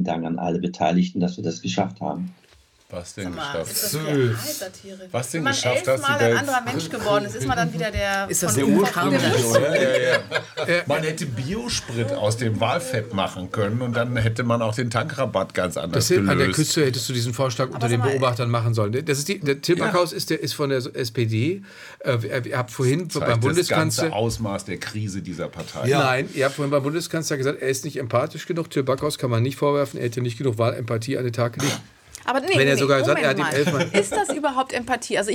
Dank an alle Beteiligten, dass wir das geschafft haben. Was denn geschafft? Ist das Realsatire? Was denn Wenn man geschafft, dass elfmal ein anderer Mensch geworden ist, ist man dann wieder der... Ist das von der ursprüngliche, Ursprung? oder? Ja. Man hätte Biosprit aus dem Walfett machen können und dann hätte man auch den Tankrabatt ganz anders gelöst. An der Küste hättest du diesen Vorschlag unter den Beobachtern machen sollen. Das ist der Till Backhaus ist von der SPD. Ihr habt vorhin beim Bundeskanzler... Das ganze Ausmaß der Krise dieser Partei. Ja. Nein, ihr habt vorhin beim Bundeskanzler gesagt, er ist nicht empathisch genug. Till Backhaus kann man nicht vorwerfen, er hätte nicht genug Wahlempathie an den Tag gelegt. Aber wenn er sogar sagt, er hat ihm 11 Mal. Ist das überhaupt Empathie? Also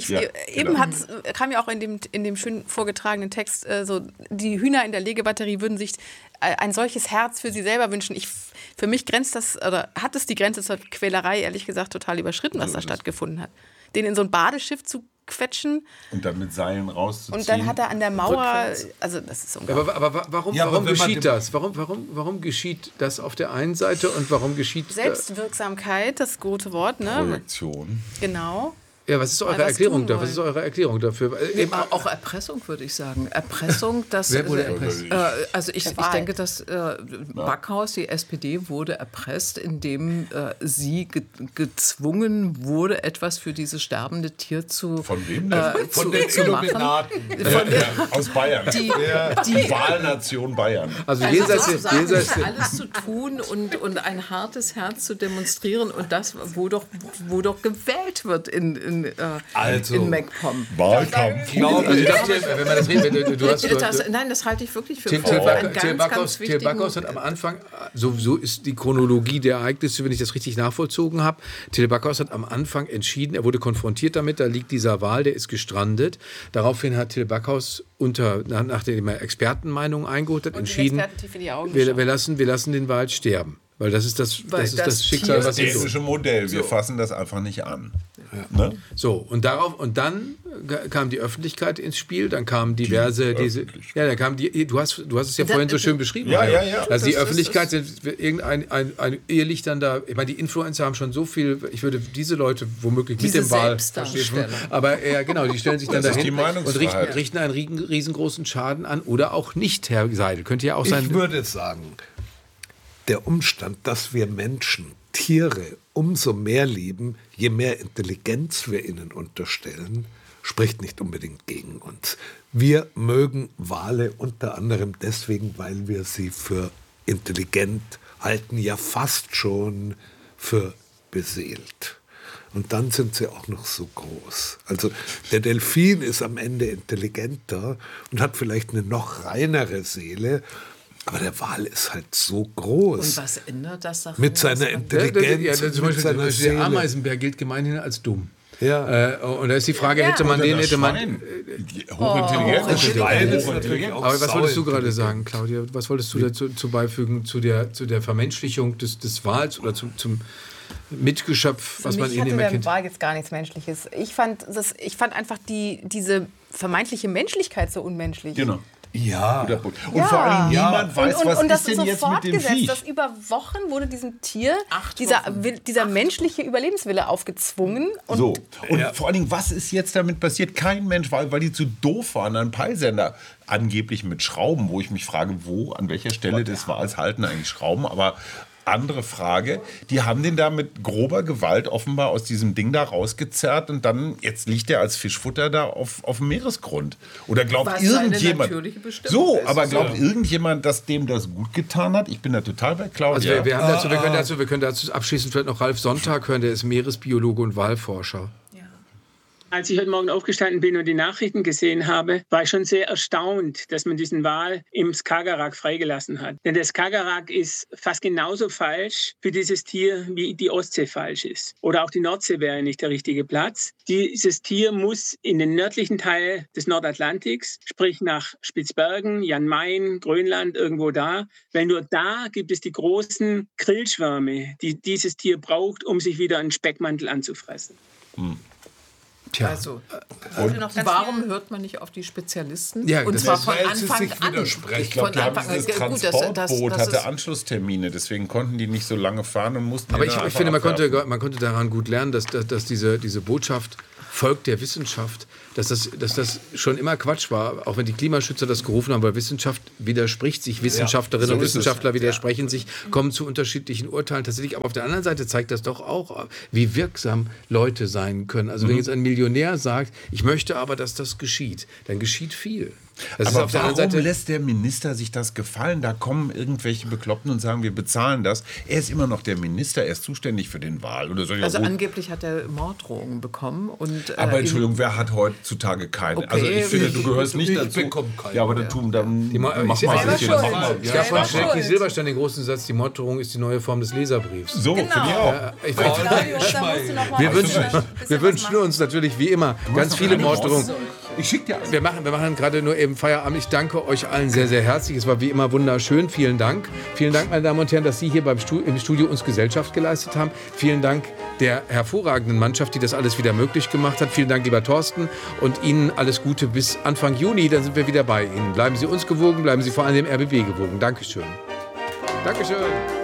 kam ja auch in dem schön vorgetragenen Text so, die Hühner in der Legebatterie würden sich ein solches Herz für sie selber wünschen. Für mich grenzt das, oder hat es die Grenze zur Quälerei, ehrlich gesagt, total überschritten, was da stattgefunden hat. Den in so ein Badeschiff zu quetschen. Und dann mit Seilen rauszuziehen. Und dann hat er an der Mauer, also das ist unglaublich. Aber warum geschieht das? Warum geschieht das auf der einen Seite und warum geschieht... Selbstwirksamkeit, das gute Wort, ne? Projektion. Genau. Ja, was ist eure Erklärung dafür? Was ist eure Erklärung dafür? Auch Erpressung, würde ich sagen. Erpressung, dass... Wer wurde erpresst? Also ich denke, dass Backhaus, die SPD, wurde erpresst, indem sie gezwungen wurde, etwas für dieses sterbende Tier zu Von wem denn? Von den Illuminaten. Aus Bayern. Die Wahlnation Bayern. Also jenseits alles zu tun und ein hartes Herz zu demonstrieren und das, wo doch gewählt wird in MacPom. Wahlkampf. Wenn man das redet, nein, das halte ich wirklich für Till Backhaus hat am Anfang, so ist die Chronologie der Ereignisse, wenn ich das richtig nachvollzogen habe, Till Backhaus hat am Anfang entschieden, er wurde konfrontiert damit, da liegt dieser Wal, der ist gestrandet. Daraufhin hat Till Backhaus nachdem er Expertenmeinungen eingeholt hat, entschieden, wir lassen den Wal sterben. Weil das ist das Schicksal, was das dänische Modell. Wir fassen das einfach nicht an. Ja. Ne? So, und dann kam die Öffentlichkeit ins Spiel, dann kamen diverse du hast es ja vorhin so schön beschrieben. Ja. Also die Öffentlichkeit sind ein Irrlichtern da. Ich meine, die Influencer haben schon so viel, ich würde diese Leute womöglich mit dem Wahl verstehen. Aber genau, die stellen sich dann dahin und richten einen riesengroßen Schaden an oder auch nicht, Herr Seidel. Könnte ja auch sein. Ich würde sagen, der Umstand, dass wir Menschen Tiere umso mehr lieben, je mehr Intelligenz wir ihnen unterstellen, spricht nicht unbedingt gegen uns. Wir mögen Wale unter anderem deswegen, weil wir sie für intelligent halten, ja fast schon für beseelt. Und dann sind sie auch noch so groß. Also der Delfin ist am Ende intelligenter und hat vielleicht eine noch reinere Seele. Aber der Wal ist halt so groß. Und was ändert das daran? Mit seiner Intelligenz. Der Ameisenbär gilt gemeinhin als dumm. Ja. Und da ist die Frage, hätte man hochintelligent. Aber was wolltest du gerade sagen, Claudia? Was wolltest du dazu beifügen zu der Vermenschlichung des Wals oder zum Mitgeschöpf, was man in ihm erkennt? Der Wal jetzt gar nichts Menschliches. Ich fand einfach diese vermeintliche Menschlichkeit so unmenschlich. Genau. Ja. Und vor allem niemand weiß, was ist denn jetzt mit dem Viech. Das über Wochen wurde diesem Tier dieser menschliche Überlebenswille aufgezwungen. Und vor allen Dingen, was ist jetzt damit passiert? Kein Mensch, weil die zu doof waren, einen Peilsender angeblich mit Schrauben, wo ich mich frage, an welcher Stelle des Wals halten eigentlich Schrauben, aber andere Frage, die haben den da mit grober Gewalt offenbar aus diesem Ding da rausgezerrt und dann, jetzt liegt er als Fischfutter da auf dem Meeresgrund. Oder glaubt irgendjemand, glaubt irgendjemand, dass dem das gut getan hat? Ich bin da total bei Claudia. Also wir können dazu abschließend vielleicht noch Ralf Sonntag hören, der ist Meeresbiologe und Walforscher. Als ich heute Morgen aufgestanden bin und die Nachrichten gesehen habe, war ich schon sehr erstaunt, dass man diesen Wal im Skagerrak freigelassen hat. Denn der Skagerrak ist fast genauso falsch für dieses Tier, wie die Ostsee falsch ist. Oder auch die Nordsee wäre nicht der richtige Platz. Dieses Tier muss in den nördlichen Teil des Nordatlantiks, sprich nach Spitzbergen, Jan Mayen, Grönland, irgendwo da. Weil nur da gibt es die großen Grillschwärme, die dieses Tier braucht, um sich wieder einen Speckmantel anzufressen. Tja. Also, warum hört man nicht auf die Spezialisten? Ja, und zwar von Anfang an. Ich glaube, das Transportboot hatte Anschlusstermine, deswegen konnten die nicht so lange fahren und mussten. Aber ich finde, man konnte daran gut lernen, dass diese Botschaft Volk der Wissenschaft, dass das schon immer Quatsch war, auch wenn die Klimaschützer das gerufen haben, weil Wissenschaft widerspricht sich, Wissenschaftlerinnen und Wissenschaftler widersprechen sich, kommen zu unterschiedlichen Urteilen tatsächlich. Aber auf der anderen Seite zeigt das doch auch, wie wirksam Leute sein können. Also wenn jetzt ein Millionär sagt, ich möchte aber, dass das geschieht, dann geschieht viel. Aber warum lässt der Minister sich das gefallen? Da kommen irgendwelche Bekloppten und sagen, wir bezahlen das. Er ist immer noch der Minister, er ist zuständig für den Wahl. Oder soll also angeblich hat er Morddrohungen bekommen. Aber Entschuldigung, wer hat heutzutage keine? Okay, also ich finde, du gehörst nicht dazu. Ja, aber dann mach mal sicher. Es gab von Jackie Silberstein den großen Satz, die Morddrohung ist die neue Form des Leserbriefs. So, finde ich auch. Wir wünschen uns natürlich wie immer ganz viele Morddrohungen. Ich schicke dir alles. Wir machen gerade nur eben Feierabend. Ich danke euch allen sehr, sehr herzlich. Es war wie immer wunderschön. Vielen Dank. Vielen Dank, meine Damen und Herren, dass Sie hier im Studio uns Gesellschaft geleistet haben. Vielen Dank der hervorragenden Mannschaft, die das alles wieder möglich gemacht hat. Vielen Dank, lieber Thorsten. Und Ihnen alles Gute bis Anfang Juni. Dann sind wir wieder bei Ihnen. Bleiben Sie uns gewogen, bleiben Sie vor allem dem RBB gewogen. Dankeschön. Dankeschön.